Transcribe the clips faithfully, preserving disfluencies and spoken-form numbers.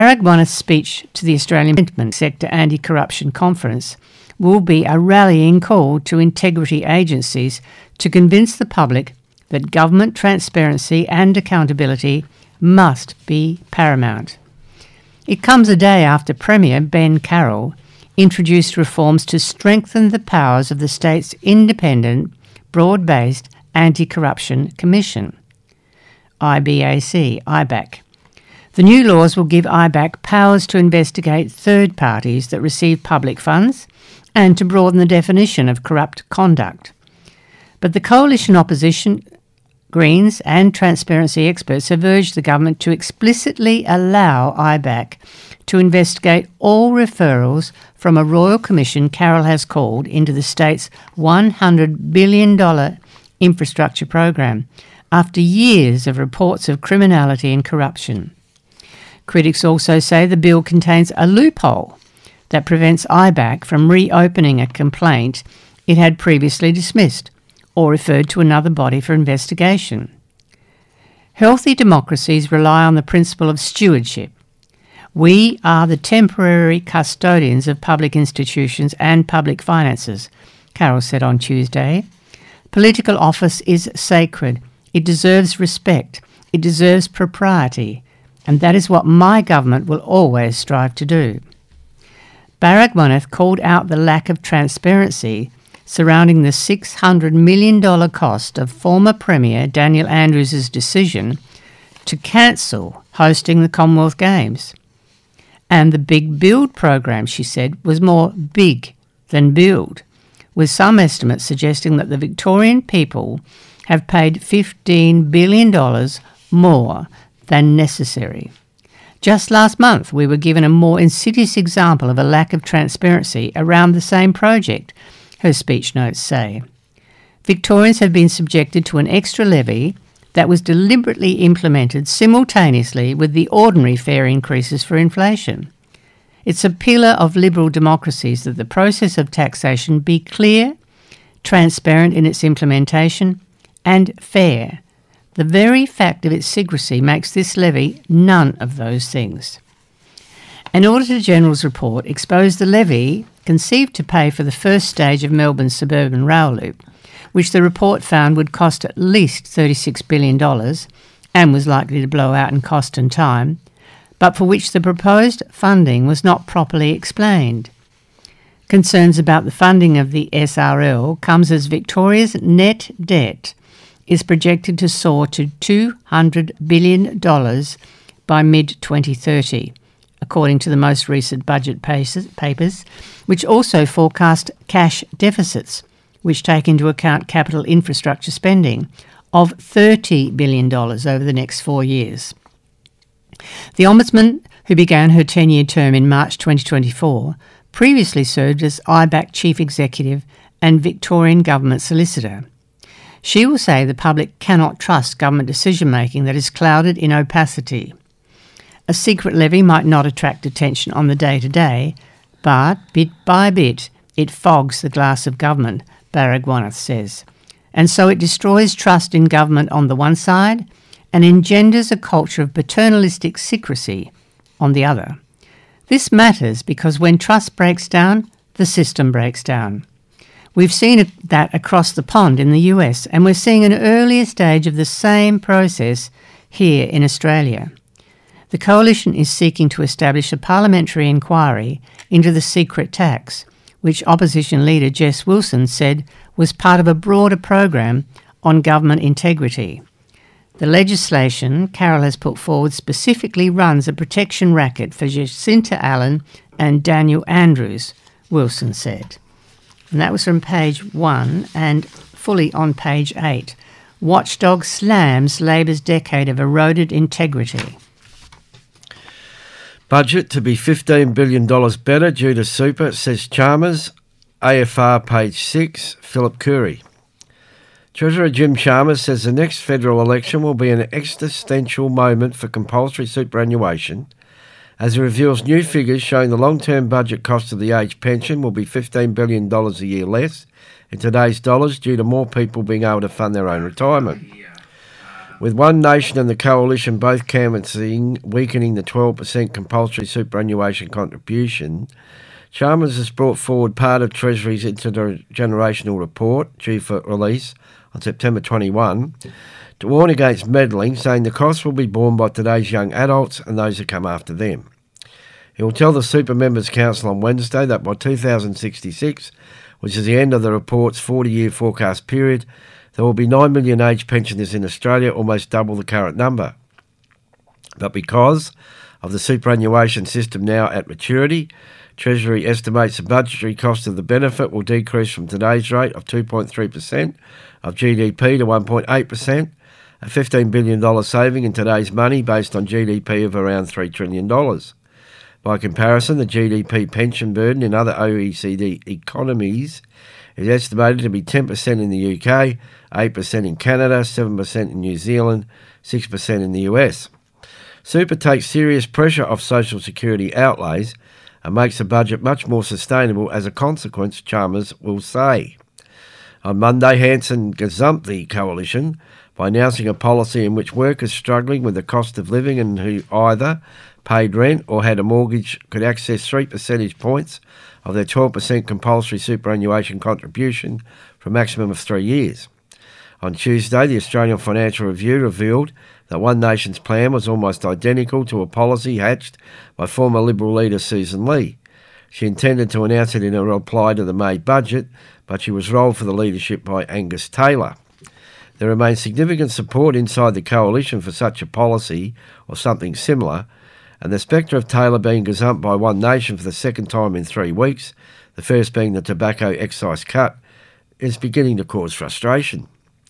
Baragwanath's speech to the Australian Investment Sector Anti-Corruption Conference will be a rallying call to integrity agencies to convince the public that government transparency and accountability must be paramount. It comes a day after Premier Ben Carroll introduced reforms to strengthen the powers of the state's independent, broad-based Anti-Corruption Commission, I B A C, I B A C. The new laws will give I B A C powers to investigate third parties that receive public funds and to broaden the definition of corrupt conduct. But the coalition opposition, Greens and transparency experts have urged the government to explicitly allow I B A C to investigate all referrals from a royal commission Carroll has called into the state's one hundred billion dollars infrastructure program after years of reports of criminality and corruption. Critics also say the bill contains a loophole that prevents I B A C from reopening a complaint it had previously dismissed or referred to another body for investigation. Healthy democracies rely on the principle of stewardship. We are the temporary custodians of public institutions and public finances, Carroll said on Tuesday. Political office is sacred. It deserves respect. It deserves propriety. And that is what my government will always strive to do. Baragwanath called out the lack of transparency surrounding the six hundred million dollars cost of former Premier Daniel Andrews' decision to cancel hosting the Commonwealth Games. And the Big Build program, she said, was more big than build, with some estimates suggesting that the Victorian people have paid fifteen billion dollars more than necessary. Just last month, we were given a more insidious example of a lack of transparency around the same project, her speech notes say. Victorians have been subjected to an extra levy that was deliberately implemented simultaneously with the ordinary fare increases for inflation. It's a pillar of liberal democracies that the process of taxation be clear, transparent in its implementation, and fair. The very fact of its secrecy makes this levy none of those things. An Auditor General's report exposed the levy conceived to pay for the first stage of Melbourne's suburban rail loop, which the report found would cost at least thirty-six billion dollars and was likely to blow out in cost and time, but for which the proposed funding was not properly explained. Concerns about the funding of the S R L comes as Victoria's net debt is projected to soar to two hundred billion dollars by mid twenty thirty, according to the most recent budget papers, which also forecast cash deficits, which take into account capital infrastructure spending, of thirty billion dollars over the next four years. The Ombudsman, who began her ten-year term in March twenty twenty-four, previously served as I B A C Chief Executive and Victorian Government Solicitor. She will say the public cannot trust government decision-making that is clouded in opacity. A secret levy might not attract attention on the day-to-day, but bit by bit it fogs the glass of government, Baragwanath says, and so it destroys trust in government on the one side and engenders a culture of paternalistic secrecy on the other. This matters because when trust breaks down, the system breaks down. We've seen that across the pond in the U S, and we're seeing an earlier stage of the same process here in Australia. The Coalition is seeking to establish a parliamentary inquiry into the secret tax, which opposition leader Jess Wilson said was part of a broader program on government integrity. The legislation Carroll has put forward specifically runs a protection racket for Jacinta Allan and Daniel Andrews, Wilson said. And that was from page one and fully on page eight. Watchdog slams Labor's decade of eroded integrity. Budget to be fifteen billion dollars better due to super, says Chalmers. A F R page six, Philip Curry. Treasurer Jim Chalmers says the next federal election will be an existential moment for compulsory superannuation, as he reveals new figures showing the long-term budget cost of the age pension will be fifteen billion dollars a year less in today's dollars due to more people being able to fund their own retirement. With One Nation and the Coalition both canvassing weakening the twelve percent compulsory superannuation contribution, Chalmers has brought forward part of Treasury's intergenerational report, due for release on September twenty-first, to warn against meddling, saying the costs will be borne by today's young adults and those who come after them. He will tell the Super Members Council on Wednesday that by two thousand sixty-six, which is the end of the report's forty-year forecast period, there will be nine million aged pensioners in Australia, almost double the current number. But because of the superannuation system now at maturity, Treasury estimates the budgetary cost of the benefit will decrease from today's rate of two point three percent of G D P to one point eight percent, a fifteen billion dollars saving in today's money based on G D P of around three trillion dollars. By comparison, the G D P pension burden in other O E C D economies is estimated to be ten percent in the U K, eight percent in Canada, seven percent in New Zealand, six percent in the U S. Super takes serious pressure off social security outlays and makes the budget much more sustainable as a consequence, Chalmers will say. On Monday, Hanson gazumped the coalition by announcing a policy in which workers struggling with the cost of living and who either paid rent or had a mortgage could access three percentage points of their twelve percent compulsory superannuation contribution for a maximum of three years. On Tuesday, the Australian Financial Review revealed that One Nation's plan was almost identical to a policy hatched by former Liberal leader Susan Lee. She intended to announce it in a reply to the May budget, but she was rolled for the leadership by Angus Taylor. There remains significant support inside the coalition for such a policy or something similar, and the spectre of Taylor being gazumped by One Nation for the second time in three weeks, the first being the tobacco excise cut, is beginning to cause frustration.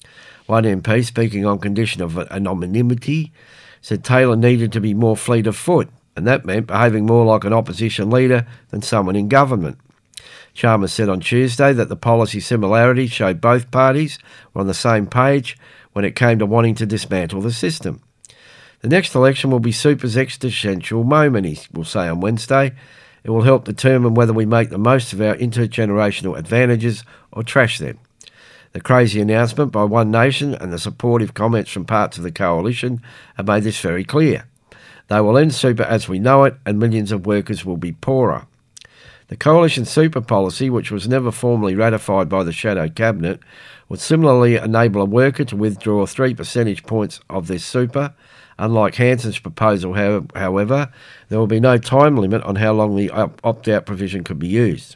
One M P, speaking on condition of anonymity, said Taylor needed to be more fleet of foot, and that meant behaving more like an opposition leader than someone in government. Chalmers said on Tuesday that the policy similarities showed both parties were on the same page when it came to wanting to dismantle the system. The next election will be Super's existential moment, he will say on Wednesday. It will help determine whether we make the most of our intergenerational advantages or trash them. The crazy announcement by One Nation and the supportive comments from parts of the coalition have made this very clear. They will end super as we know it, and millions of workers will be poorer. The coalition super policy, which was never formally ratified by the shadow cabinet, would similarly enable a worker to withdraw three percentage points of their super. Unlike Hanson's proposal, however, there will be no time limit on how long the opt-out provision could be used.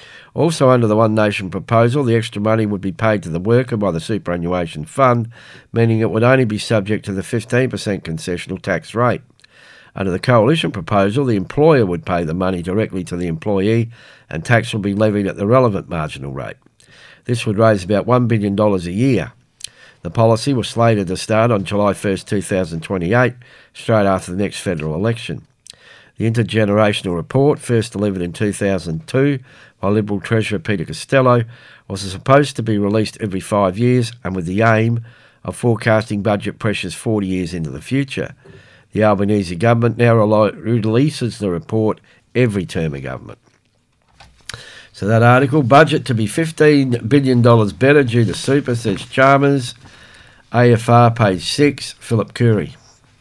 Also under the One Nation proposal, the extra money would be paid to the worker by the superannuation fund, meaning it would only be subject to the fifteen percent concessional tax rate. Under the coalition proposal, the employer would pay the money directly to the employee and tax will be levied at the relevant marginal rate. This would raise about one billion dollars a year. The policy was slated to start on July first, two thousand twenty-eight, straight after the next federal election. The intergenerational report, first delivered in two thousand two by Liberal Treasurer Peter Costello, was supposed to be released every five years and with the aim of forecasting budget pressures forty years into the future. The Albanese government now releases the report every term of government. So that article, budget to be fifteen billion dollars better due to super, says Chalmers. A F R, page six, Philip Curry.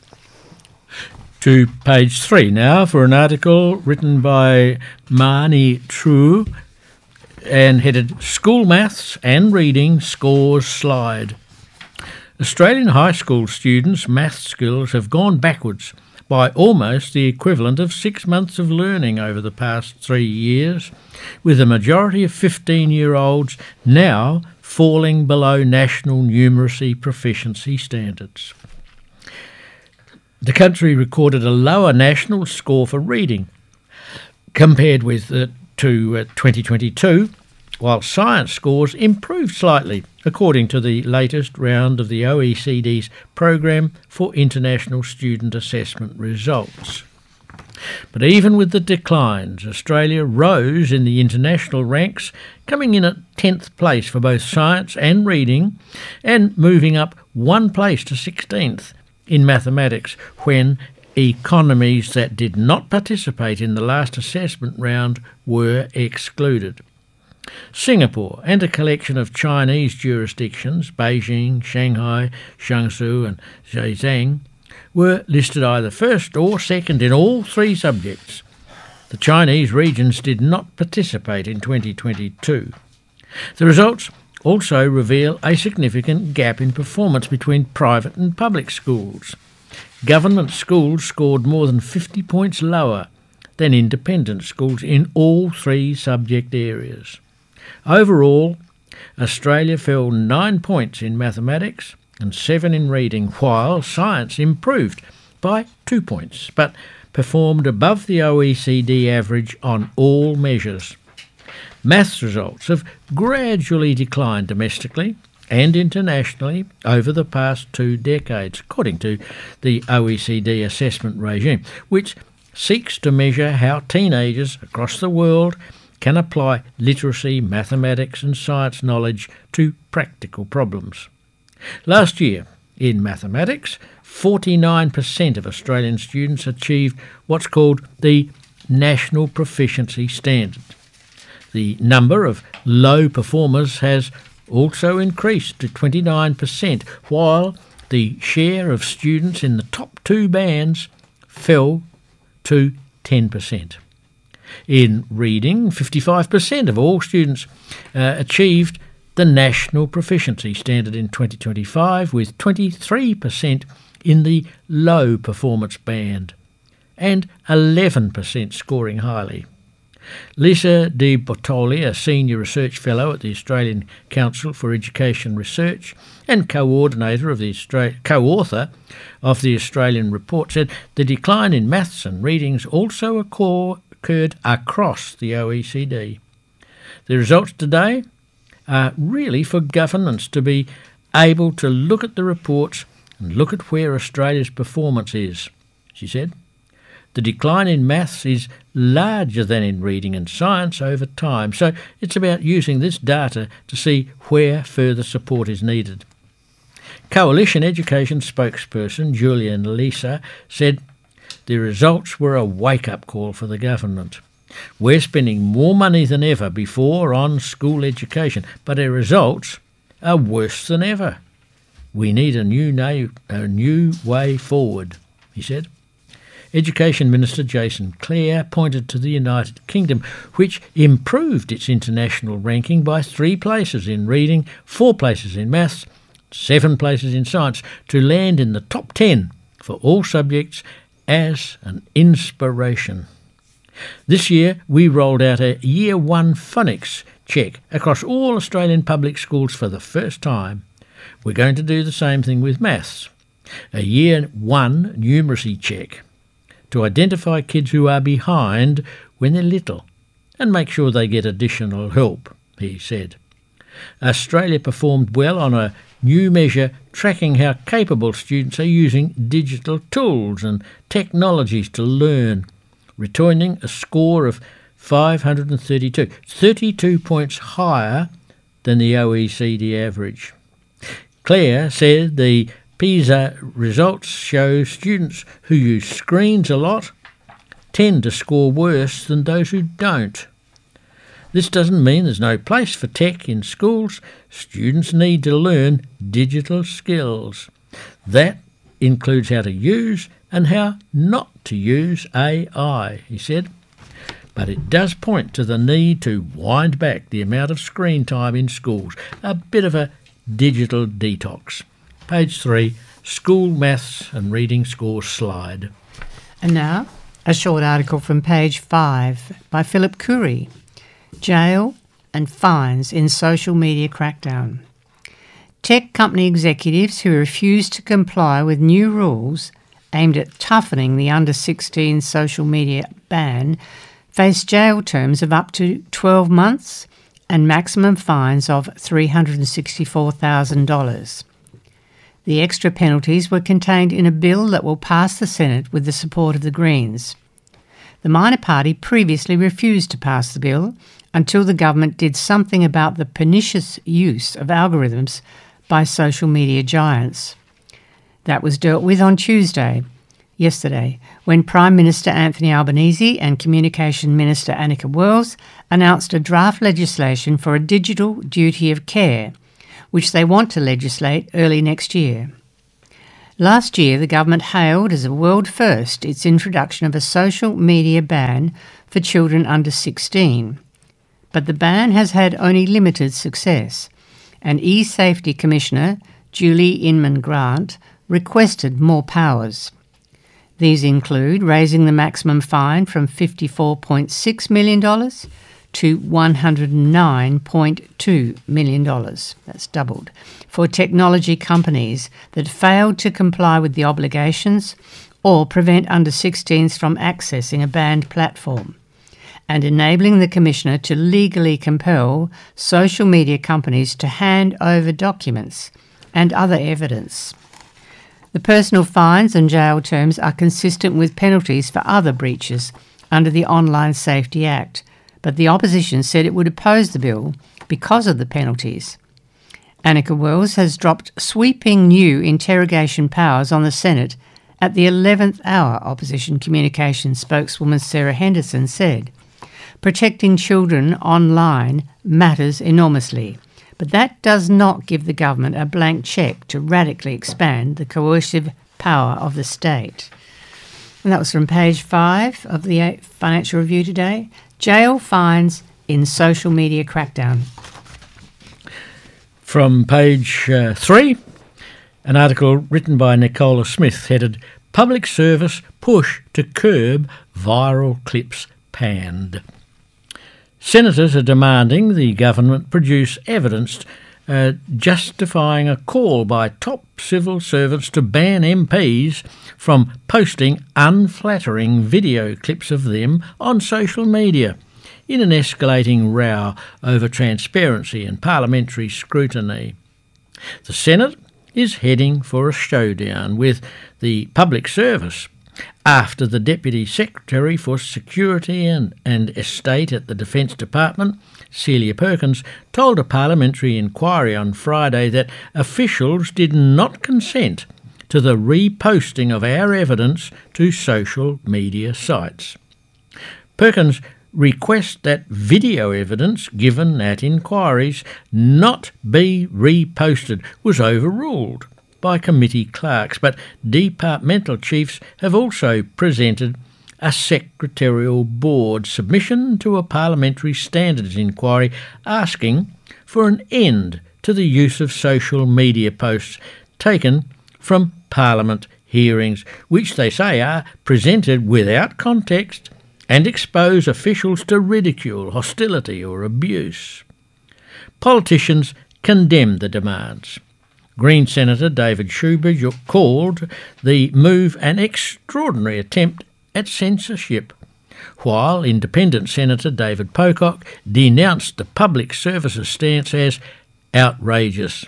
To page three now for an article written by Marnie True and headed School Maths and Reading Scores Slide. Australian high school students' maths skills have gone backwards by almost the equivalent of six months of learning over the past three years, with a majority of fifteen-year-olds now falling below national numeracy proficiency standards. The country recorded a lower national score for reading compared with uh, to uh, twenty twenty-two, while science scores improved slightly, according to the latest round of the O E C D's Programme for International Student Assessment results. But even with the declines, Australia rose in the international ranks, coming in at tenth place for both science and reading, and moving up one place to sixteenth in mathematics when economies that did not participate in the last assessment round were excluded. Singapore and a collection of Chinese jurisdictions, Beijing, Shanghai, Jiangsu and Zhejiang, were listed either first or second in all three subjects. The Chinese regions did not participate in twenty twenty-two. The results also reveal a significant gap in performance between private and public schools. Government schools scored more than fifty points lower than independent schools in all three subject areas. Overall, Australia fell nine points in mathematics and seven in reading, while science improved by two points, but performed above the O E C D average on all measures. Maths results have gradually declined domestically and internationally over the past two decades, according to the O E C D assessment regime, which seeks to measure how teenagers across the world can apply literacy, mathematics and science knowledge to practical problems. Last year, in mathematics, forty-nine percent of Australian students achieved what's called the National Proficiency Standard. The number of low performers has also increased to twenty-nine percent, while the share of students in the top two bands fell to ten percent. In reading, fifty-five percent of all students uh, achieved the National Proficiency Standard in twenty twenty-five, with twenty-three percent in the low performance band and eleven percent scoring highly. Lisa Di Bottoli, a Senior Research Fellow at the Australian Council for Education Research and coordinator of the Austra- co-author of the Australian report, said the decline in maths and readings also occurred across the O E C D. The results today are really for governments to be able to look at the reports and look at where Australia's performance is, she said. The decline in maths is larger than in reading and science over time, so it's about using this data to see where further support is needed. Coalition Education spokesperson Julian Lisa said the results were a wake-up call for the government. We're spending more money than ever before on school education, but our results are worse than ever. We need a new, na- a new way forward, he said. Education Minister Jason Clare pointed to the United Kingdom, which improved its international ranking by three places in reading, four places in maths, seven places in science, to land in the top ten for all subjects as an inspiration. This year we rolled out a Year one phonics check across all Australian public schools for the first time. We're going to do the same thing with maths. A Year one numeracy check to identify kids who are behind when they're little and make sure they get additional help, he said. Australia performed well on a new measure tracking how capable students are using digital tools and technologies to learn, returning a score of five hundred thirty-two, thirty-two points higher than the O E C D average. Clare said the PISA results show students who use screens a lot tend to score worse than those who don't. This doesn't mean there's no place for tech in schools. Students need to learn digital skills. That includes how to use and how not to use A I, he said. But it does point to the need to wind back the amount of screen time in schools, a bit of a digital detox. Page three, School Maths and Reading Scores slide. And now, a short article from page five by Philip Curry. Jail and fines in social media crackdown. Tech company executives who refuse to comply with new rules aimed at toughening the under sixteen social media ban face jail terms of up to twelve months and maximum fines of three hundred sixty-four thousand dollars. The extra penalties were contained in a bill that will pass the Senate with the support of the Greens. The minor party previously refused to pass the bill until the government did something about the pernicious use of algorithms by social media giants. That was dealt with on Tuesday. yesterday, when Prime Minister Anthony Albanese and Communication Minister Annika Wells announced a draft legislation for a digital duty of care, which they want to legislate early next year. Last year, the government hailed as a world first its introduction of a social media ban for children under sixteen. But the ban has had only limited success, and e-Safety Commissioner Julie Inman-Grant requested more powers. These include raising the maximum fine from fifty-four point six million dollars to one hundred nine point two million dollars. That's doubled. For technology companies that failed to comply with the obligations or prevent under sixteens from accessing a banned platform, and enabling the Commissioner to legally compel social media companies to hand over documents and other evidence. The personal fines and jail terms are consistent with penalties for other breaches under the Online Safety Act, but the opposition said it would oppose the bill because of the penalties. Annika Wells has dropped sweeping new interrogation powers on the Senate at the eleventh hour, opposition communications spokeswoman Sarah Henderson said. Protecting children online matters enormously, but that does not give the government a blank cheque to radically expand the coercive power of the state. And that was from page five of the Financial Review today. Jail fines in social media crackdown. From page uh, three, an article written by Nicola Smith headed Public Service Push to Curb Viral Clips Panned. Senators are demanding the government produce evidence uh, justifying a call by top civil servants to ban M Ps from posting unflattering video clips of them on social media in an escalating row over transparency and parliamentary scrutiny. The Senate is heading for a showdown with the Public Service after the Deputy Secretary for Security and, and Estate at the Defence Department, Celia Perkins, told a parliamentary inquiry on Friday that officials did not consent to the reposting of our evidence to social media sites. Perkins request that video evidence given at inquiries not be reposted was overruled by committee clerks, but departmental chiefs have also presented a secretarial board submission to a parliamentary standards inquiry asking for an end to the use of social media posts taken from Parliament hearings, which they say are presented without context and expose officials to ridicule, hostility or abuse. Politicians condemned the demands. Green Senator David Shoebridge called the move an extraordinary attempt at censorship, while Independent Senator David Pocock denounced the Public Services stance as outrageous.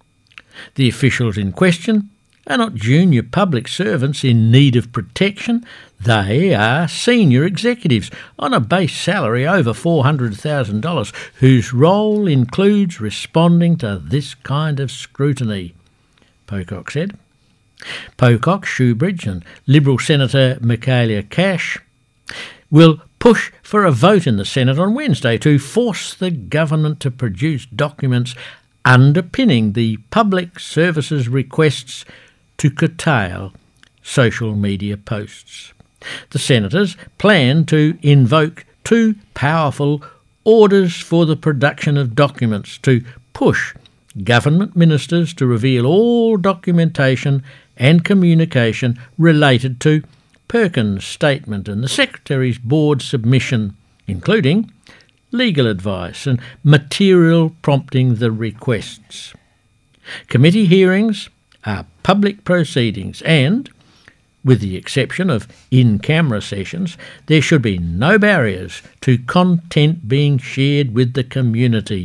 The officials in question are not junior public servants in need of protection. They are senior executives on a base salary over four hundred thousand dollars whose role includes responding to this kind of scrutiny, Pocock said. Pocock, Shoebridge and Liberal Senator Michaelia Cash will push for a vote in the Senate on Wednesday to force the government to produce documents underpinning the Public Services requests to curtail social media posts. The senators plan to invoke two powerful orders for the production of documents to push government ministers to reveal all documentation and communication related to Perkins' statement and the Secretary's board submission, including legal advice and material prompting the requests. Committee hearings are public proceedings and, with the exception of in-camera sessions, there should be no barriers to content being shared with the community,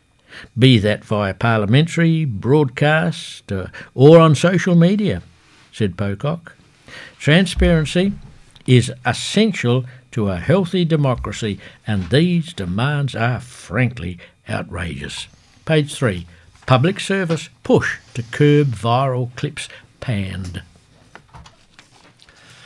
be that via parliamentary, broadcast uh, or on social media, said Pocock. Transparency is essential to a healthy democracy, and these demands are frankly outrageous. Page three. Public Service push to curb viral clips panned.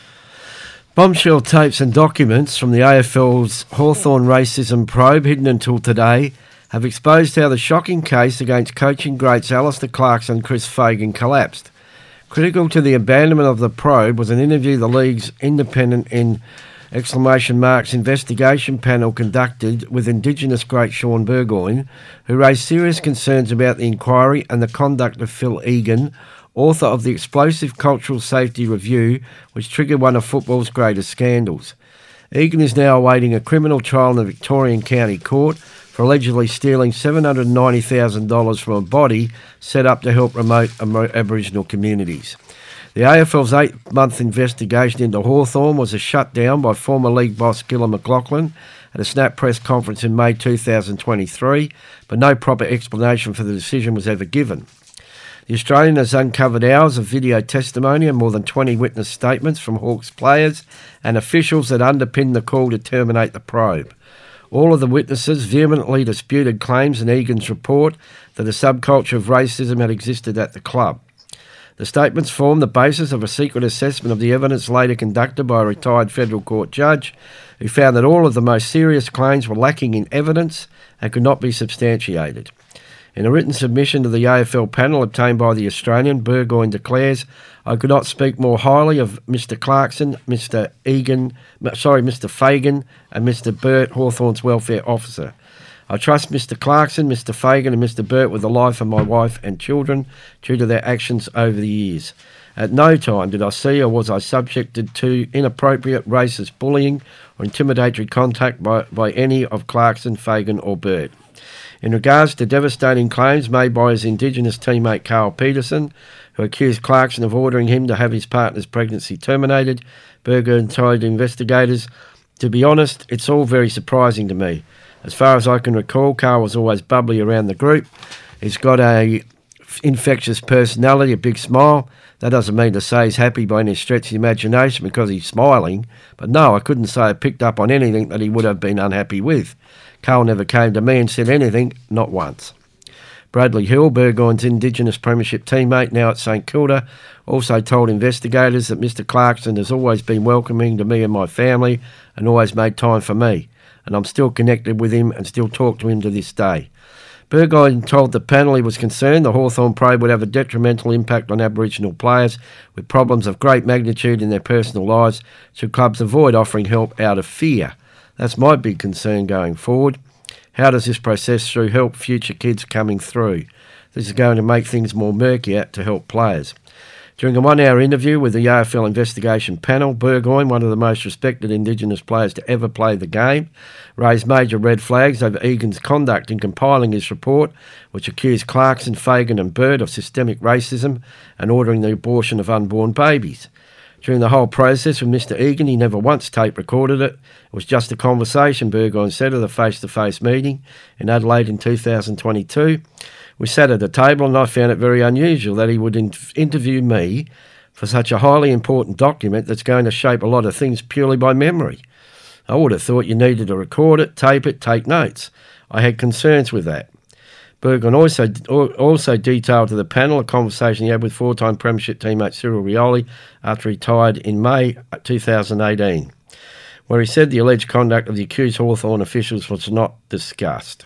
Bombshell tapes and documents from the A F L's Hawthorn racism probe, hidden until today, have exposed how the shocking case against coaching greats Alistair Clarkson and Chris Fagan collapsed. Critical to the abandonment of the probe was an interview the league's independent in exclamation marks investigation panel conducted with Indigenous great Sean Burgoyne, who raised serious concerns about the inquiry and the conduct of Phil Egan, author of the explosive Cultural Safety Review, which triggered one of football's greatest scandals. Egan is now awaiting a criminal trial in the Victorian County Court for allegedly stealing seven hundred ninety thousand dollars from a body set up to help remote Aboriginal communities. The A F L's eight-month investigation into Hawthorn was a shutdown by former league boss Gillon McLachlan at a snap press conference in May two thousand twenty-three, but no proper explanation for the decision was ever given. The Australian has uncovered hours of video testimony and more than twenty witness statements from Hawks players and officials that underpin the call to terminate the probe. All of the witnesses vehemently disputed claims in Egan's report that a subculture of racism had existed at the club. The statements form the basis of a secret assessment of the evidence later conducted by a retired federal court judge who found that all of the most serious claims were lacking in evidence and could not be substantiated. In a written submission to the A F L panel obtained by the Australian, Burgoyne declares, "I could not speak more highly of Mister Clarkson, Mister Egan, sorry, Mister Fagan and Mister Burt, Hawthorn's welfare officer. I trust Mister Clarkson, Mister Fagan and Mister Burt with the life of my wife and children due to their actions over the years. At no time did I see or was I subjected to inappropriate racist bullying or intimidatory contact by, by any of Clarkson, Fagan or Burt. In regards to devastating claims made by his Indigenous teammate Carl Peterson, who accused Clarkson of ordering him to have his partner's pregnancy terminated, Burgoyne told investigators, "To be honest, it's all very surprising to me. As far as I can recall, Carl was always bubbly around the group. He's got a infectious personality, a big smile. That doesn't mean to say he's happy by any stretch of the imagination because he's smiling. But no, I couldn't say I picked up on anything that he would have been unhappy with. Carl never came to me and said anything, not once." Bradley Hill, Burgoyne's Indigenous Premiership teammate now at St Kilda, also told investigators that Mister Clarkson has always been welcoming to me and my family and always made time for me, and I'm still connected with him and still talk to him to this day. Burgoyne told the panel he was concerned the Hawthorn probe would have a detrimental impact on Aboriginal players with problems of great magnitude in their personal lives, should clubs avoid offering help out of fear. That's my big concern going forward. How does this process through help future kids coming through? This is going to make things more murkier to help players. During a one-hour interview with the A F L investigation panel, Burgoyne, one of the most respected Indigenous players to ever play the game, raised major red flags over Egan's conduct in compiling his report, which accused Clarkson, Fagan and Burt of systemic racism and ordering the abortion of unborn babies. During the whole process with Mister Egan, he never once tape recorded it. It was just a conversation, Burgoyne said at a face-to-face meeting in Adelaide in two thousand twenty-two. We sat at the table and I found it very unusual that he would in- interview me for such a highly important document that's going to shape a lot of things purely by memory. I would have thought you needed to record it, tape it, take notes. I had concerns with that. Burgoyne also, also detailed to the panel a conversation he had with four-time Premiership teammate Cyril Rioli after he retired in May two thousand eighteen, where he said the alleged conduct of the accused Hawthorn officials was not discussed.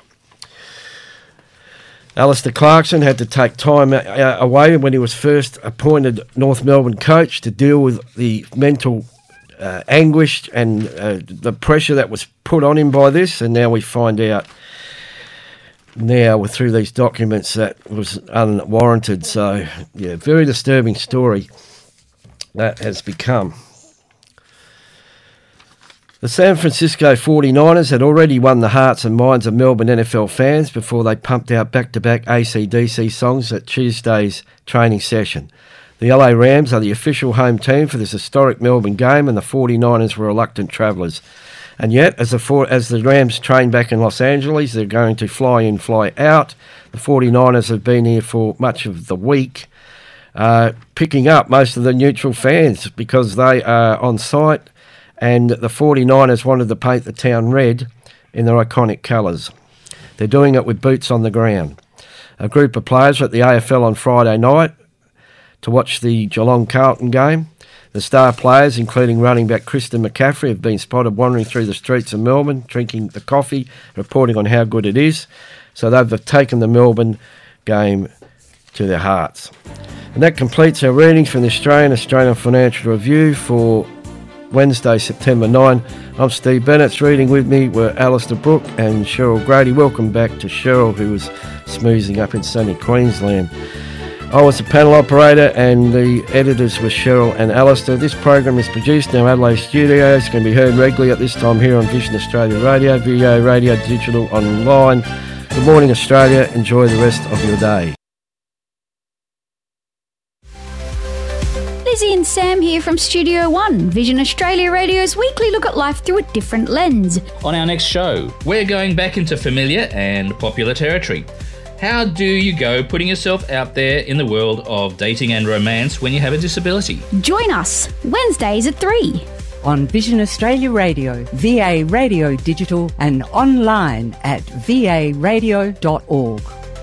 Alistair Clarkson had to take time away when he was first appointed North Melbourne coach to deal with the mental uh, anguish and uh, the pressure that was put on him by this, and now we find out now through these documents that was unwarranted. So, yeah, very disturbing story that has become. The San Francisco forty-niners had already won the hearts and minds of Melbourne N F L fans before they pumped out back-to-back A C D C songs at Tuesday's training session. The L A Rams are the official home team for this historic Melbourne game, and the forty-niners were reluctant travellers. And yet, as the, four, as the Rams train back in Los Angeles, they're going to fly in, fly out. The forty-niners have been here for much of the week, uh, picking up most of the neutral fans because they are on site, and the forty-niners wanted to paint the town red in their iconic colours. They're doing it with boots on the ground. A group of players were at the A F L on Friday night to watch the Geelong Carlton game. The star players, including running back Kristen McCaffrey, have been spotted wandering through the streets of Melbourne, drinking the coffee, reporting on how good it is. So they've taken the Melbourne game to their hearts. And that completes our readings from the Australian Australian Financial Review for Wednesday, September ninth. I'm Steve Bennett. Reading with me were Alistair Brooke and Cheryl Grady. Welcome back to Cheryl, who was smoozing up in sunny Queensland. I was the panel operator and the editors were Cheryl and Alistair. This program is produced in our Adelaide studios. It can be heard regularly at this time here on Vision Australia Radio, V A Radio, digital, online. Good morning, Australia. Enjoy the rest of your day. Lizzie and Sam here from Studio One, Vision Australia Radio's weekly look at life through a different lens. On our next show, we're going back into familiar and popular territory. How do you go putting yourself out there in the world of dating and romance when you have a disability? Join us Wednesdays at three. On Vision Australia Radio, V A Radio Digital and online at v a radio dot org.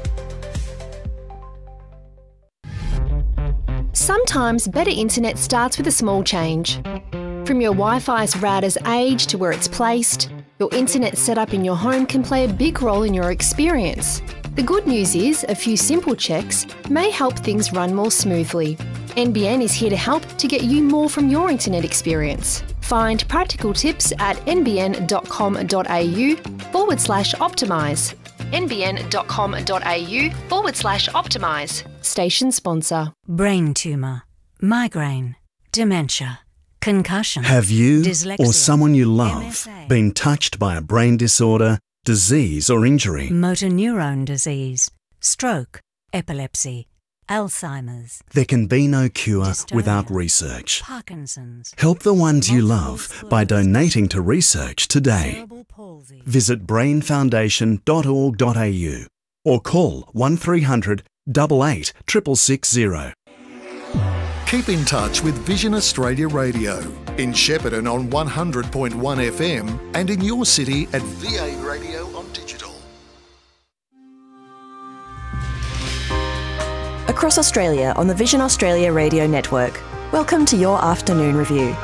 Sometimes better internet starts with a small change. From your Wi-Fi's router's age to where it's placed, your internet setup in your home can play a big role in your experience. The good news is a few simple checks may help things run more smoothly. N B N is here to help to get you more from your internet experience. Find practical tips at nbn.com.au forward slash optimise. nbn.com.au forward slash optimise. Station sponsor. Brain tumour, migraine, dementia, concussion. Have you dyslexia, or someone you love M S A, been touched by a brain disorder, disease or injury? motor neurone disease, stroke, epilepsy, Alzheimer's. There can be no cure dystonia, without research. Parkinson's. Help the ones you love multiple by sclerosis, donating to research today. cerebral palsy. Visit brain foundation dot org dot a u or call one three hundred, eight eight, six six six zero. Keep in touch with Vision Australia Radio in Shepparton on one hundred point one F M and in your city at V A Radio on digital. Across Australia on the Vision Australia Radio Network. Welcome to your afternoon review.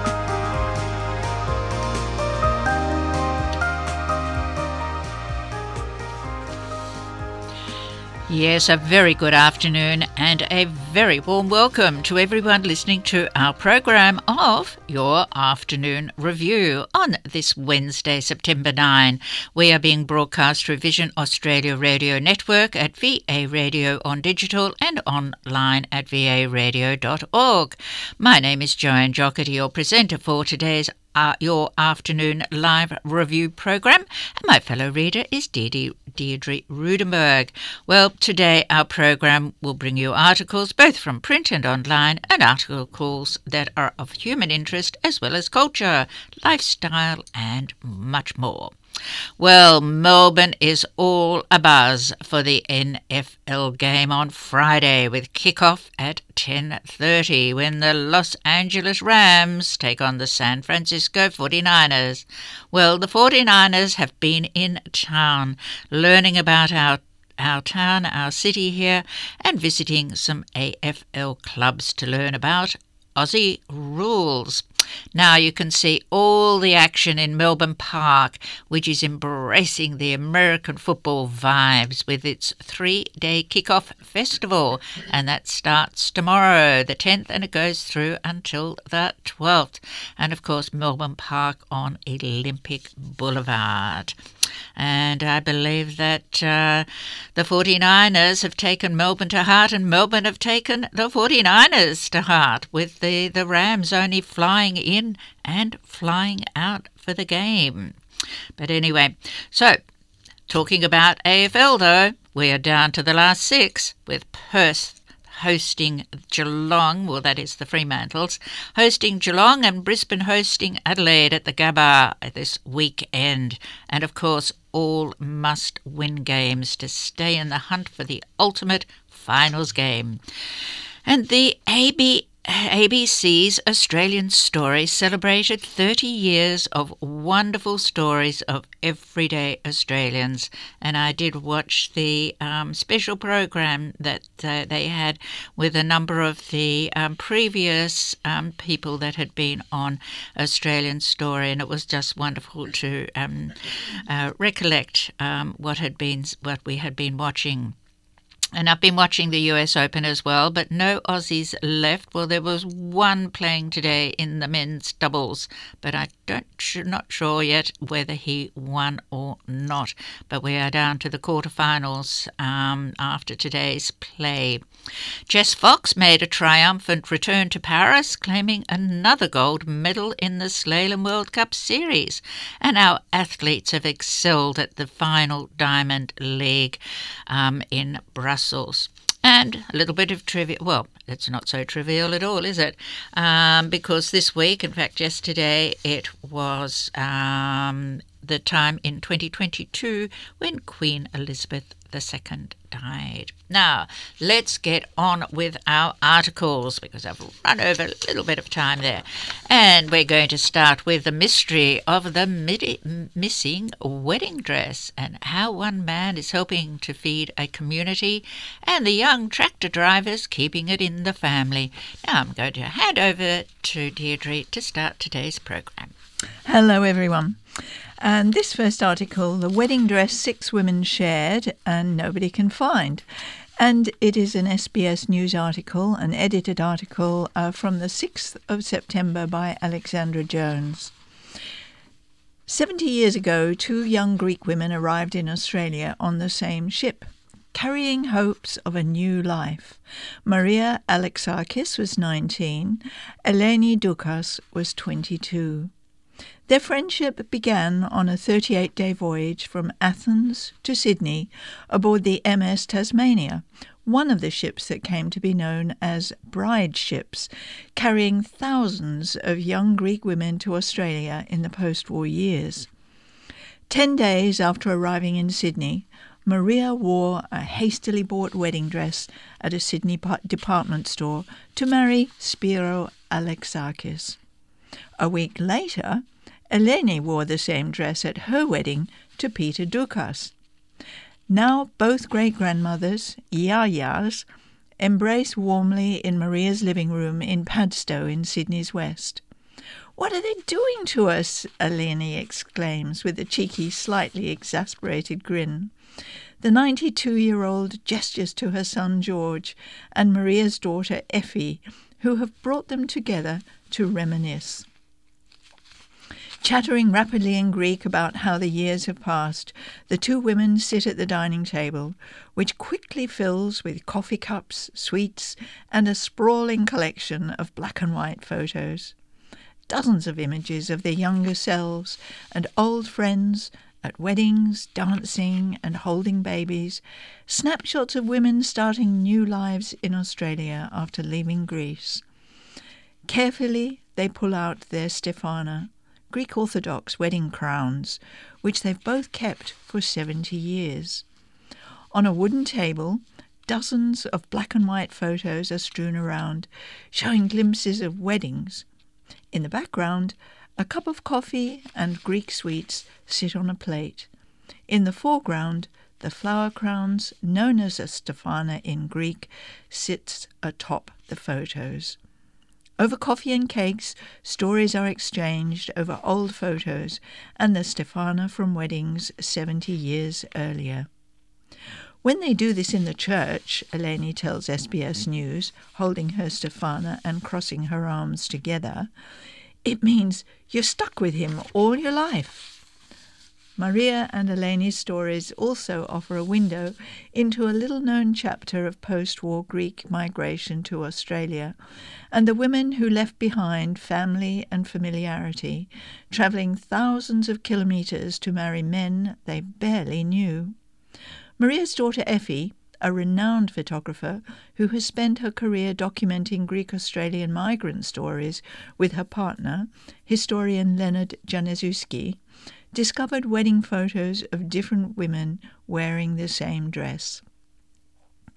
Yes, a very good afternoon and a very warm welcome to everyone listening to our program of Your Afternoon Review on this Wednesday, September ninth. We are being broadcast through Vision Australia Radio Network at V A Radio on digital and online at v a radio dot org. My name is Joanne Jocketty, your presenter for today's Uh, your afternoon live review program, and my fellow reader is Deirdre, Deirdre Rudenberg. Well, today our program will bring you articles both from print and online, and articles that are of human interest as well as culture, lifestyle and much more. Well, Melbourne is all abuzz for the N F L game on Friday with kickoff at ten thirty when the Los Angeles Rams take on the San Francisco forty-niners. Well, the forty-niners have been in town learning about our our town, our city here, and visiting some A F L clubs to learn about Aussie rules. Now you can see all the action in Melbourne Park, which is embracing the American football vibes with its three-day kickoff festival, and that starts tomorrow, the tenth, and it goes through until the twelfth. And of course, Melbourne Park on Olympic Boulevard. And I believe that uh, the forty-niners have taken Melbourne to heart, and Melbourne have taken the forty-niners to heart, with the, the Rams only flying in and flying out for the game. But anyway, so talking about A F L though, we are down to the last six, with Perth hosting Geelong, well that is the Fremantles, hosting Geelong, and Brisbane hosting Adelaide at the Gabba this weekend. And of course all must-win games to stay in the hunt for the ultimate finals game. And the A B A B C's Australian Story celebrated thirty years of wonderful stories of everyday Australians, and I did watch the um, special program that uh, they had with a number of the um, previous um, people that had been on Australian Story, and it was just wonderful to um, uh, recollect um, what had been what we had been watching. And I've been watching the U S Open as well, but no Aussies left. Well, there was one playing today in the men's doubles, but I don't not sure yet whether he won or not. But we are down to the quarterfinals um, after today's play. Jess Fox made a triumphant return to Paris, claiming another gold medal in the Slalom World Cup Series. And our athletes have excelled at the final Diamond League um, in Brussels. Brussels. And a little bit of trivia. Well, it's not so trivial at all, is it? Um, because this week, in fact, yesterday, it was um, the time in twenty twenty-two when Queen Elizabeth the Second died. Now, let's get on with our articles because I've run over a little bit of time there. And we're going to start with the mystery of the midi- missing wedding dress and how one man is helping to feed a community and the young tractor drivers keeping it in the family. Now, I'm going to hand over to Deirdre to start today's program. Hello, everyone. And this first article, the wedding dress six women shared and nobody can find. And it is an S B S News article, an edited article uh, from the sixth of September by Alexandra Jones. Seventy years ago, two young Greek women arrived in Australia on the same ship, carrying hopes of a new life. Maria Alexakis was nineteen, Eleni Doukas was twenty-two. Their friendship began on a thirty-eight day voyage from Athens to Sydney aboard the M S Tasmania, one of the ships that came to be known as bride ships, carrying thousands of young Greek women to Australia in the post-war years. Ten days after arriving in Sydney, Maria wore a hastily bought wedding dress at a Sydney department store to marry Spiro Alexakis. A week later, Eleni wore the same dress at her wedding to Peter Doukas. Now both great-grandmothers, Yayas, embrace warmly in Maria's living room in Padstow in Sydney's west. "What are they doing to us?" Eleni exclaims with a cheeky, slightly exasperated grin. The ninety-two-year-old gestures to her son George and Maria's daughter Effie, who have brought them together to reminisce. Chattering rapidly in Greek about how the years have passed, the two women sit at the dining table, which quickly fills with coffee cups, sweets, and a sprawling collection of black and white photos. Dozens of images of their younger selves and old friends at weddings, dancing and holding babies, snapshots of women starting new lives in Australia after leaving Greece. Carefully, they pull out their Stefana, Greek Orthodox wedding crowns, which they've both kept for seventy years. On a wooden table, dozens of black and white photos are strewn around, showing glimpses of weddings. In the background, a cup of coffee and Greek sweets sit on a plate. In the foreground, the flower crowns, known as a Stefana in Greek, sits atop the photos. Over coffee and cakes, stories are exchanged over old photos and the Stefana from weddings seventy years earlier. When they do this in the church, Eleni tells S B S News, holding her Stefana and crossing her arms together, it means you're stuck with him all your life. Maria and Eleni's stories also offer a window into a little-known chapter of post-war Greek migration to Australia and the women who left behind family and familiarity, travelling thousands of kilometres to marry men they barely knew. Maria's daughter Effie, a renowned photographer who has spent her career documenting Greek-Australian migrant stories with her partner, historian Leonard Januszewski, discovered wedding photos of different women wearing the same dress.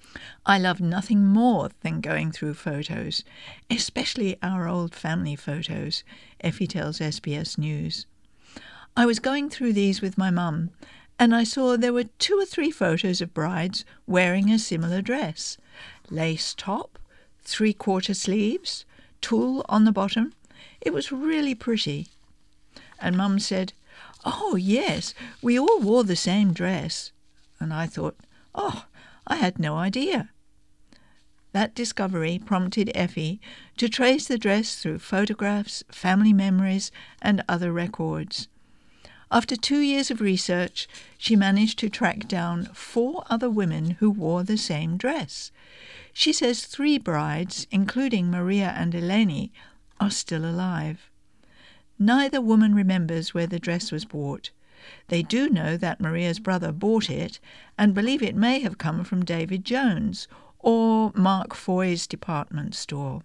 I love nothing more than going through photos, especially our old family photos, Effie tells S B S News. I was going through these with my mum, and I saw there were two or three photos of brides wearing a similar dress. Lace top, three-quarter sleeves, tulle on the bottom. It was really pretty. And Mum said, "Oh, yes, we all wore the same dress." And I thought, oh, I had no idea. That discovery prompted Effie to trace the dress through photographs, family memories, and other records. After two years of research, she managed to track down four other women who wore the same dress. She says three brides, including Maria and Eleni, are still alive. Neither woman remembers where the dress was bought. They do know that Maria's brother bought it and believe it may have come from David Jones or Mark Foy's department store.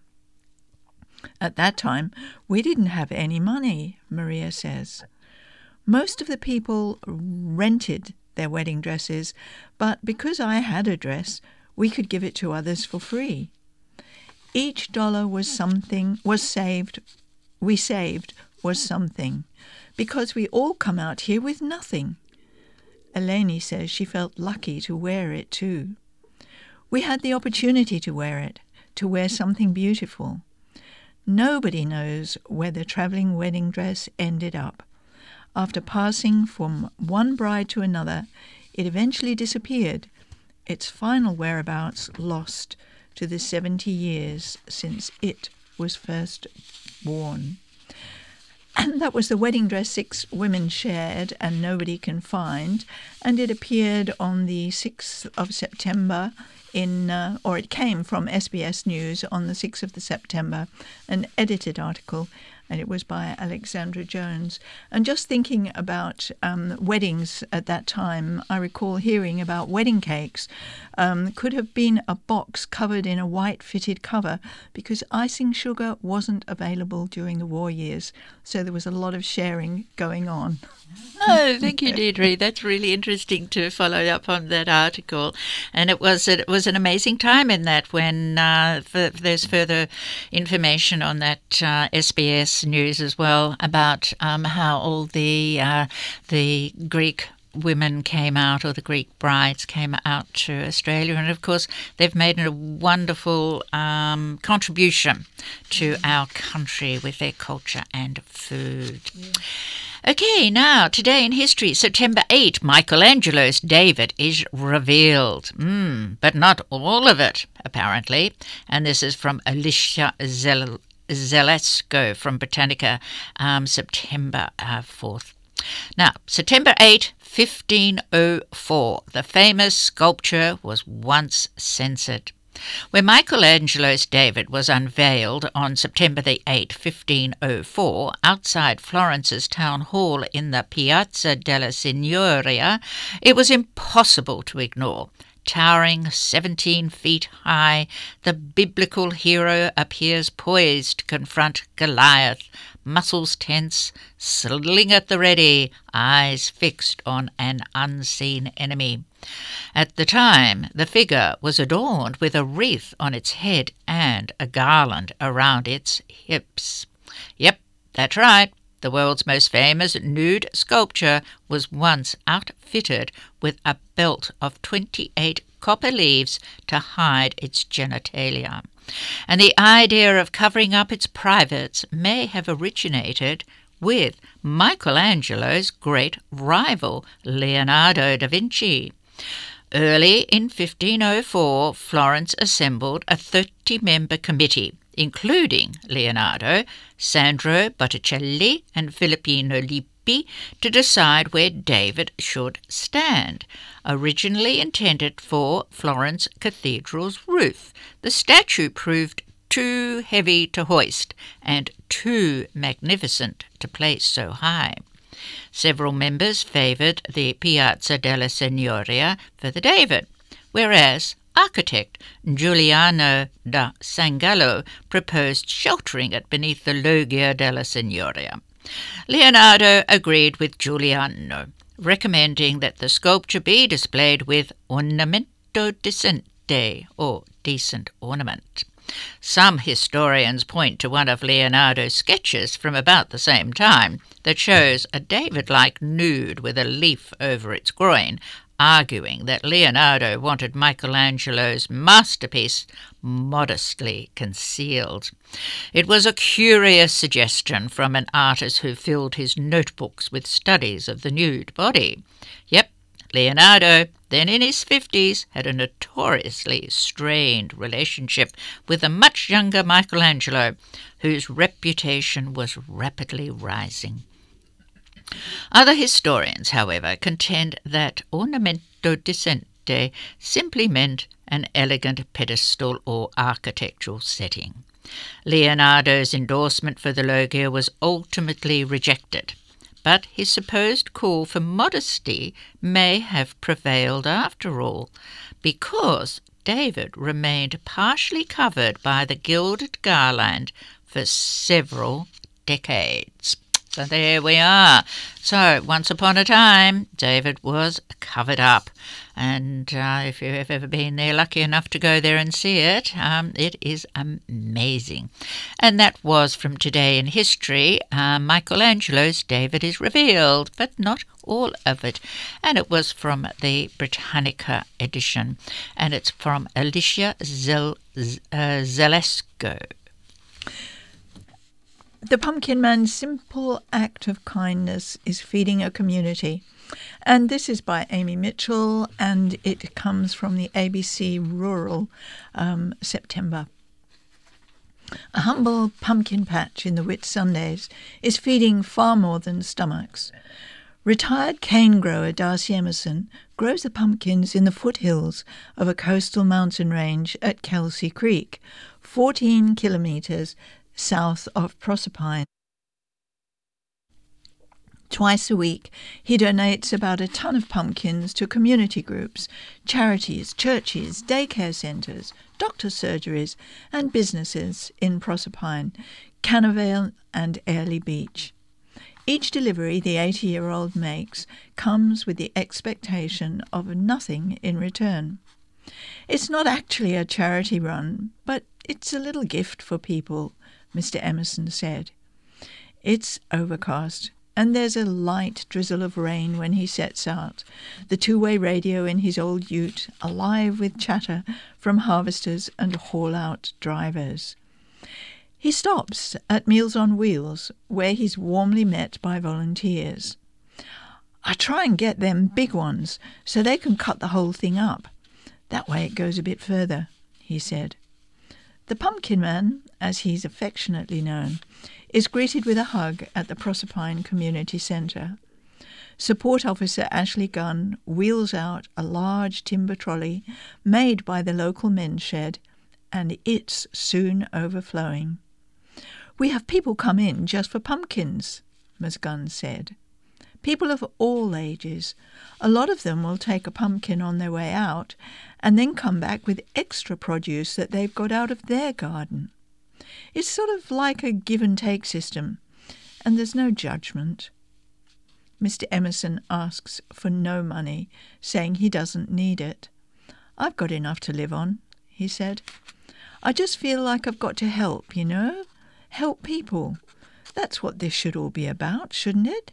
At that time, we didn't have any money, Maria says. Most of the people rented their wedding dresses, but because I had a dress, we could give it to others for free. Each dollar was something, was saved, we saved was something, because we all come out here with nothing. Eleni says she felt lucky to wear it too. We had the opportunity to wear it, to wear something beautiful. Nobody knows where the travelling wedding dress ended up. After passing from one bride to another, it eventually disappeared, its final whereabouts lost to the seventy years since it was first worn. And that was the wedding dress six women shared and nobody can find, and it appeared on the sixth of September in, uh, or it came from S B S News on the sixth of September, an edited article, and it was by Alexandra Jones. And just thinking about um, weddings at that time, I recall hearing about wedding cakes. Um, could have been a box covered in a white fitted cover because icing sugar wasn't available during the war years. So there was a lot of sharing going on. Oh, thank you, Deirdre. That's really interesting to follow up on that article. And it was it was an amazing time in that when uh, f- there's further information on that uh, S B S News as well about um, how all the uh, the Greek women came out, or the Greek brides came out to Australia, and of course they've made a wonderful um, contribution to our country with their culture and food. Yeah. Okay, now, today in history, September eighth, Michelangelo's David is revealed. Mm, but not all of it, apparently. And this is from Alicia Zel- Zalesko from Britannica, um, September uh, fourth. Now, September eighth, fifteen oh four, the famous sculpture was once censored. When Michelangelo's David was unveiled on September the eighth, fifteen oh four, outside Florence's town hall in the Piazza della Signoria, it was impossible to ignore. Towering seventeen feet high, the biblical hero appears poised to confront Goliath, muscles tense, sling at the ready, eyes fixed on an unseen enemy. At the time, the figure was adorned with a wreath on its head and a garland around its hips. Yep, that's right. The world's most famous nude sculpture was once outfitted with a belt of twenty-eight copper leaves to hide its genitalia. And the idea of covering up its privates may have originated with Michelangelo's great rival, Leonardo da Vinci. Early in fifteen oh four, Florence assembled a thirty-member committee, including Leonardo, Sandro Botticelli and Filippino Lippi, to decide where David should stand. Originally intended for Florence Cathedral's roof, the statue proved too heavy to hoist and too magnificent to place so high. Several members favoured the Piazza della Signoria for the David, whereas architect Giuliano da Sangallo proposed sheltering it beneath the Loggia della Signoria. Leonardo agreed with Giuliano, recommending that the sculpture be displayed with ornamento decente, decente, or decent ornament. Some historians point to one of Leonardo's sketches from about the same time that shows a David-like nude with a leaf over its groin, arguing that Leonardo wanted Michelangelo's masterpiece modestly concealed. It was a curious suggestion from an artist who filled his notebooks with studies of the nude body. Yep, Leonardo, then in his fifties, had a notoriously strained relationship with a much younger Michelangelo, whose reputation was rapidly rising. Other historians, however, contend that ornamento decente simply meant an elegant pedestal or architectural setting. Leonardo's endorsement for the loggia was ultimately rejected, but his supposed call for modesty may have prevailed after all, because David remained partially covered by the gilded garland for several decades. So there we are. So once upon a time, David was covered up. And uh, if you've ever been there, lucky enough to go there and see it, um, it is amazing. And that was from Today in History. Uh, Michelangelo's David is Revealed, but not all of it. And it was from the Britannica edition. And it's from Alicia Zel- uh, Zalesko. The Pumpkin Man's simple act of kindness is feeding a community. And this is by Amy Mitchell, and it comes from the A B C Rural, um, September. A humble pumpkin patch in the Whitsundays is feeding far more than stomachs. Retired cane grower Darcy Emerson grows the pumpkins in the foothills of a coastal mountain range at Kelsey Creek, fourteen kilometres south of Proserpine. Twice a week, he donates about a ton of pumpkins to community groups, charities, churches, daycare centres, doctor surgeries and businesses in Proserpine, Canavale and Airlie Beach. Each delivery the eighty-year-old makes comes with the expectation of nothing in return. It's not actually a charity run, but it's a little gift for people, Mister Emerson said. It's overcast, and there's a light drizzle of rain when he sets out, the two-way radio in his old ute alive with chatter from harvesters and haul-out drivers. He stops at Meals on Wheels, where he's warmly met by volunteers. I try and get them big ones so they can cut the whole thing up. That way it goes a bit further, he said. The Pumpkin Man, as he's affectionately known, is greeted with a hug at the Proserpine Community Centre. Support Officer Ashley Gunn wheels out a large timber trolley made by the local men's shed, and it's soon overflowing. We have people come in just for pumpkins, Miz Gunn said. People of all ages. A lot of them will take a pumpkin on their way out and then come back with extra produce that they've got out of their garden. It's sort of like a give-and-take system, and there's no judgment. Mister Emerson asks for no money, saying he doesn't need it. I've got enough to live on, he said. I just feel like I've got to help, you know? Help people. That's what this should all be about, shouldn't it?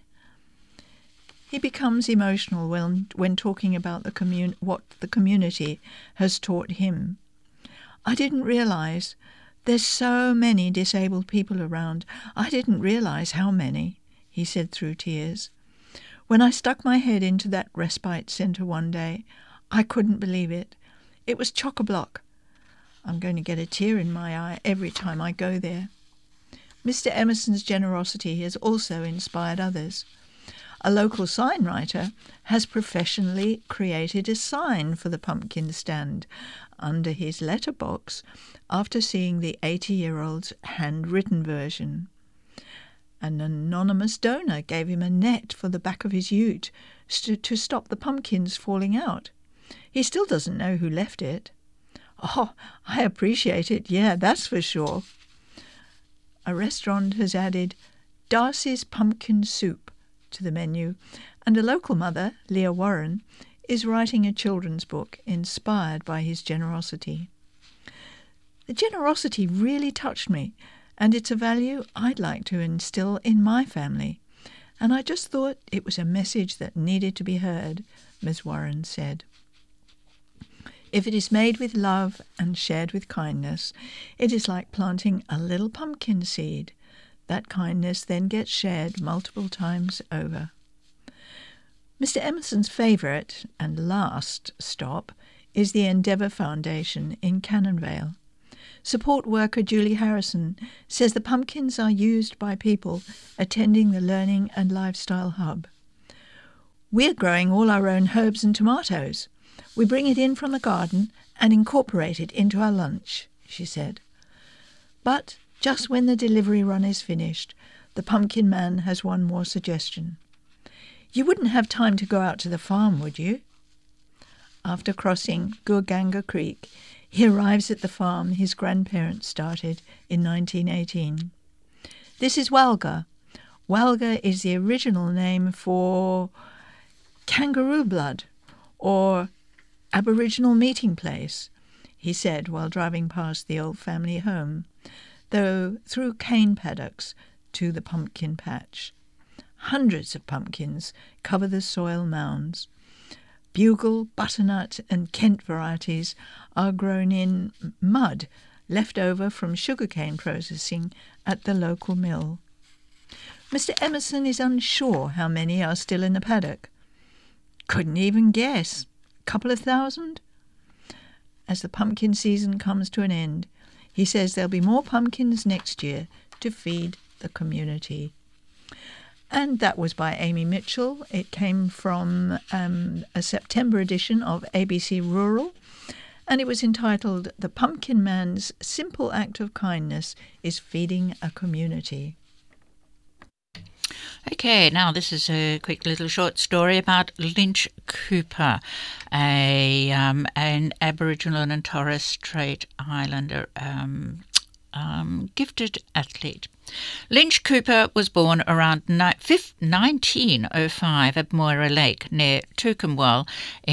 He becomes emotional when, when talking about the commun- what the community has taught him. I didn't realise there's so many disabled people around. I didn't realise how many, he said through tears. When I stuck my head into that respite centre one day, I couldn't believe it. It was chock-a-block. I'm going to get a tear in my eye every time I go there. Mister Emerson's generosity has also inspired others. A local sign writer has professionally created a sign for the pumpkin stand under his letterbox after seeing the eighty-year-old's handwritten version. An anonymous donor gave him a net for the back of his ute st- to stop the pumpkins falling out. He still doesn't know who left it. Oh, I appreciate it, yeah, that's for sure. A restaurant has added Darcy's Pumpkin Soup to the menu, and a local mother, Leah Warren, is writing a children's book inspired by his generosity. The generosity really touched me, and it's a value I'd like to instill in my family. And I just thought it was a message that needed to be heard, Miz Warren said. If it is made with love and shared with kindness, it is like planting a little pumpkin seed. That kindness then gets shared multiple times over. Mister Emerson's favourite and last stop is the Endeavour Foundation in Cannonvale. Support worker Julie Harrison says the pumpkins are used by people attending the Learning and Lifestyle Hub. We're growing all our own herbs and tomatoes. We bring it in from the garden and incorporate it into our lunch, she said. But just when the delivery run is finished, the pumpkin man has one more suggestion. You wouldn't have time to go out to the farm, would you? After crossing Gurganga Creek, he arrives at the farm his grandparents started in nineteen eighteen. This is Walga. Walga is the original name for kangaroo blood, or Aboriginal meeting place, he said while driving past the old family home, though through cane paddocks to the pumpkin patch. Hundreds of pumpkins cover the soil mounds. Bugle, butternut and Kent varieties are grown in mud left over from sugarcane processing at the local mill. Mister Emerson is unsure how many are still in the paddock. Couldn't even guess. Couple of thousand? As the pumpkin season comes to an end, he says there'll be more pumpkins next year to feed the community. And that was by Amy Mitchell. It came from um, a September edition of A B C Rural, and it was entitled The Pumpkin Man's Simple Act of Kindness is Feeding a Community. Okay, now this is a quick little short story about Lynch Cooper, a um, an Aboriginal and Torres Strait Islander um, um, gifted athlete. Lynch Cooper was born around nineteen oh five at Moira Lake near Tookamwal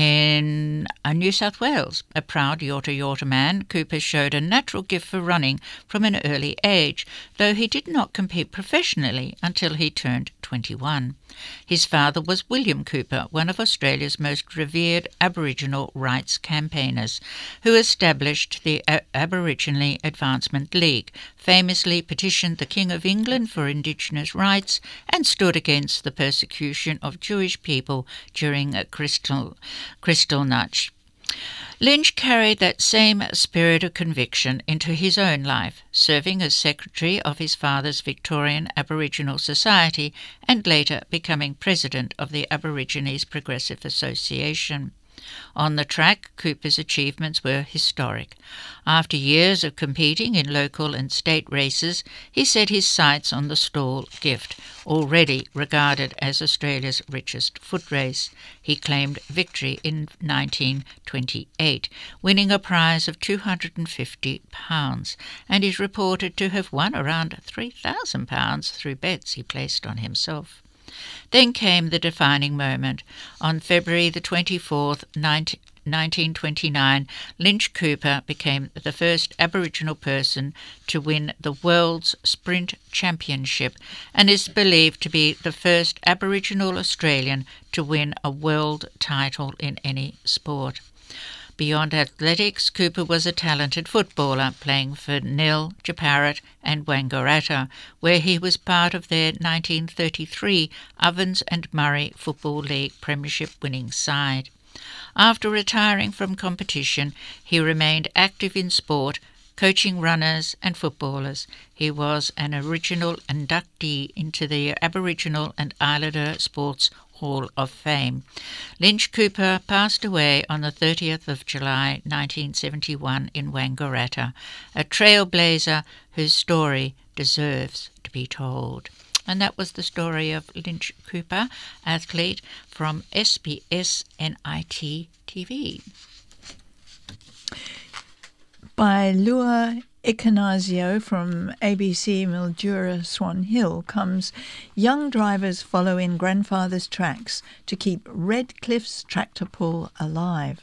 in uh, New South Wales. A proud Yorta Yorta man, Cooper showed a natural gift for running from an early age, though he did not compete professionally until he turned twenty-one. His father was William Cooper, one of Australia's most revered Aboriginal rights campaigners, who established the A- Aboriginal Advancement League, famously petitioned the King of England for Indigenous rights and stood against the persecution of Jewish people during Kristall, Kristallnacht. Lynch carried that same spirit of conviction into his own life, serving as secretary of his father's Victorian Aboriginal Society and later becoming president of the Aborigines Progressive Association. On the track, Cooper's achievements were historic. After years of competing in local and state races, he set his sights on the Stawell Gift, already regarded as Australia's richest foot race. He claimed victory in nineteen twenty-eight, winning a prize of two hundred fifty pounds, and is reported to have won around three thousand pounds through bets he placed on himself. Then came the defining moment. On February the twenty-fourth, nineteen twenty-nine, Lynch Cooper became the first Aboriginal person to win the World's Sprint Championship and is believed to be the first Aboriginal Australian to win a world title in any sport. Beyond athletics, Cooper was a talented footballer, playing for Nil, Japarat and Wangaratta, where he was part of their nineteen thirty-three Ovens and Murray Football League Premiership winning side. After retiring from competition, he remained active in sport, coaching runners and footballers. He was an original inductee into the Aboriginal and Islander Sports Hall of Fame. Lynch Cooper passed away on the thirtieth of July nineteen seventy-one in Wangaratta, a trailblazer whose story deserves to be told. And that was the story of Lynch Cooper, athlete, from S B S N I T T V. By Lua Icanazio from A B C Mildura Swan Hill comes, young drivers follow in grandfather's tracks to keep Redcliffe's tractor pull alive.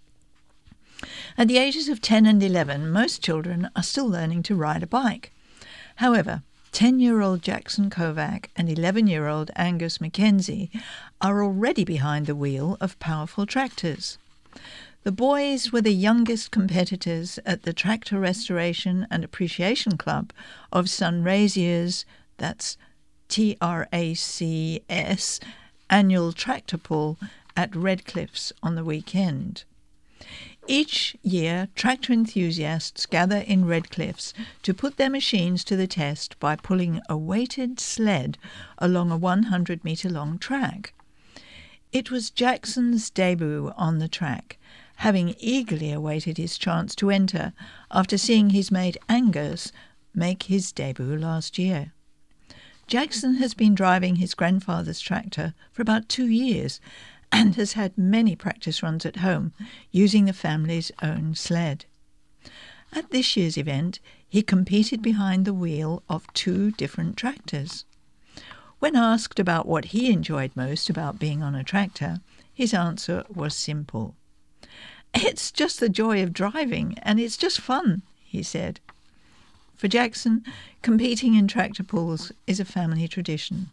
At the ages of ten and eleven, most children are still learning to ride a bike. However, ten-year-old Jackson Kovac and eleven-year-old Angus Mackenzie are already behind the wheel of powerful tractors. The boys were the youngest competitors at the Tractor Restoration and Appreciation Club of Sunraysia's, that's T R A C S, annual tractor pull at Redcliffe's on the weekend. Each year, tractor enthusiasts gather in Redcliffe's to put their machines to the test by pulling a weighted sled along a one hundred metre long track. It was Jackson's debut on the track, having eagerly awaited his chance to enter after seeing his mate Angus make his debut last year. Jackson has been driving his grandfather's tractor for about two years and has had many practice runs at home using the family's own sled. At this year's event, he competed behind the wheel of two different tractors. When asked about what he enjoyed most about being on a tractor, his answer was simple. "It's just the joy of driving, and it's just fun," he said. For Jackson, competing in tractor pulls is a family tradition.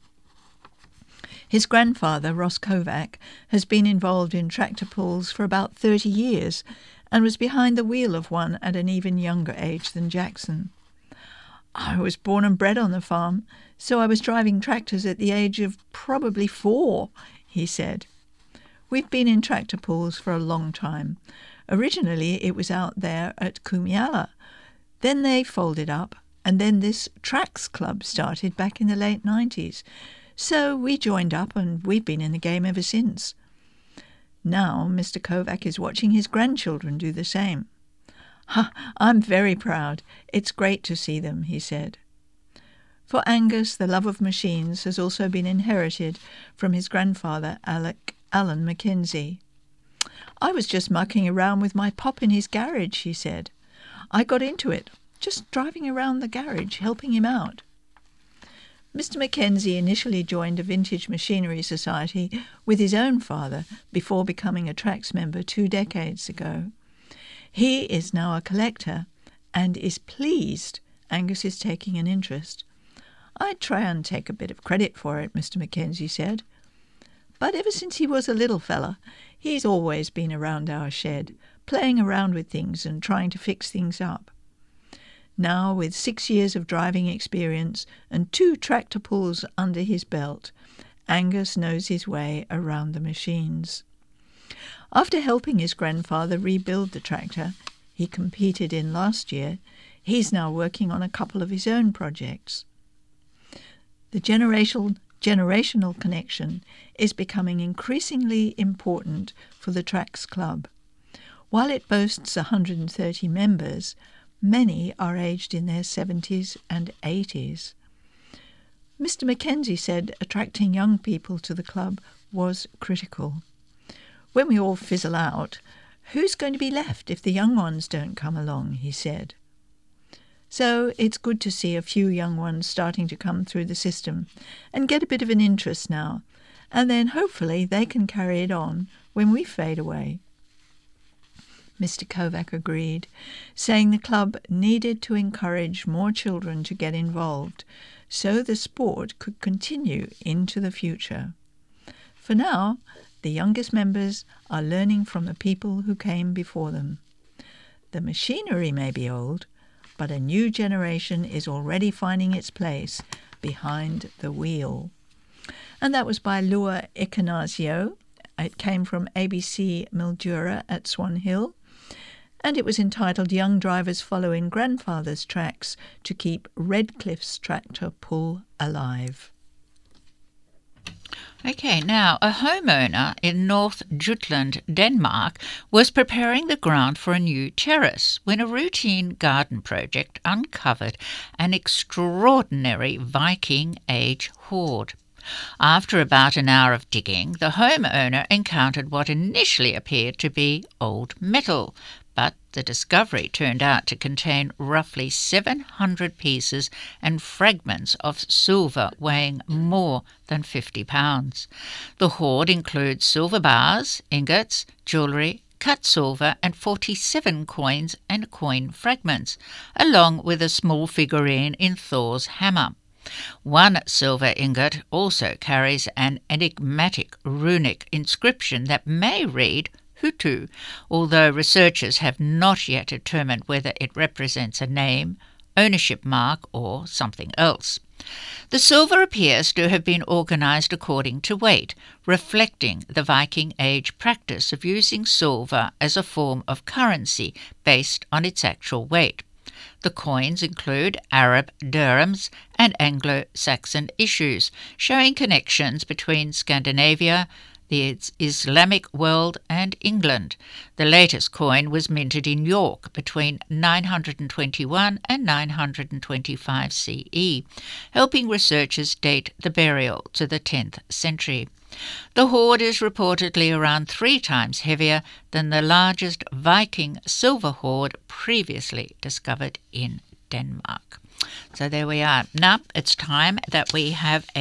His grandfather, Ross Kovac, has been involved in tractor pulls for about thirty years and was behind the wheel of one at an even younger age than Jackson. "I was born and bred on the farm, so I was driving tractors at the age of probably four," he said. "We've been in tractor pulls for a long time. Originally it was out there at Kumiala. Then they folded up, and then this Tracks Club started back in the late nineties. So we joined up and we've been in the game ever since." Now Mister Kovac is watching his grandchildren do the same. "Ha, I'm very proud. It's great to see them," he said. For Angus, the love of machines has also been inherited from his grandfather, Alec Alan Mackenzie. "I was just mucking around with my pop in his garage," he said. "I got into it, just driving around the garage, helping him out." Mister Mackenzie initially joined a vintage machinery society with his own father before becoming a Tracks member two decades ago. He is now a collector and is pleased Angus is taking an interest. "I try and take a bit of credit for it," Mister Mackenzie said. "But ever since he was a little fella, he's always been around our shed, playing around with things and trying to fix things up. Now, with six years of driving experience and two tractor pulls under his belt, Angus knows his way around the machines." After helping his grandfather rebuild the tractor he competed in last year, he's now working on a couple of his own projects. The generational, generational connection is becoming increasingly important for the Tracks Club. While it boasts one hundred thirty members, many are aged in their seventies and eighties. Mister Mackenzie said attracting young people to the club was critical. "When we all fizzle out, who's going to be left if the young ones don't come along?" he said. So it's good to see a few young ones starting to come through the system and get a bit of an interest now, and then hopefully they can carry it on when we fade away. Mister Kovac agreed, saying the club needed to encourage more children to get involved so the sport could continue into the future. For now, the youngest members are learning from the people who came before them. The machinery may be old, but a new generation is already finding its place behind the wheel. And that was by Lua Icanazio. It came from A B C Mildura at Swan Hill, and it was entitled "Young Drivers Follow in Grandfather's Tracks to Keep Redcliffe's Tractor Pull Alive." Okay, now a homeowner in North Jutland, Denmark, was preparing the ground for a new terrace when a routine garden project uncovered an extraordinary Viking Age hoard. After about an hour of digging, the homeowner encountered what initially appeared to be old metal, but the discovery turned out to contain roughly seven hundred pieces and fragments of silver weighing more than fifty pounds. The hoard includes silver bars, ingots, jewellery, cut silver and forty-seven coins and coin fragments, along with a small figurine in Thor's hammer. One silver ingot also carries an enigmatic runic inscription that may read Hutu, although researchers have not yet determined whether it represents a name, ownership mark, or something else. The silver appears to have been organised according to weight, reflecting the Viking Age practice of using silver as a form of currency based on its actual weight. The coins include Arab dirhams and Anglo-Saxon issues, showing connections between Scandinavia, the Islamic world and England. The latest coin was minted in York between nine hundred twenty-one and nine hundred twenty-five C E, helping researchers date the burial to the tenth century. The hoard is reportedly around three times heavier than the largest Viking silver hoard previously discovered in Denmark. So there we are. Now it's time that we have a